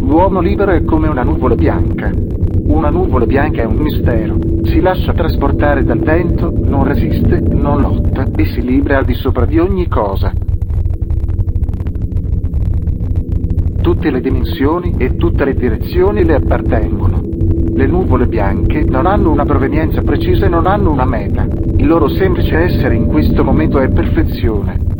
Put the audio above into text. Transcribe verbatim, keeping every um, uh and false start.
L'uomo libero è come una nuvola bianca. Una nuvola bianca è un mistero. Si lascia trasportare dal vento, non resiste, non lotta e si libera al di sopra di ogni cosa. Tutte le dimensioni e tutte le direzioni le appartengono. Le nuvole bianche non hanno una provenienza precisa e non hanno una meta. Il loro semplice essere in questo momento è perfezione.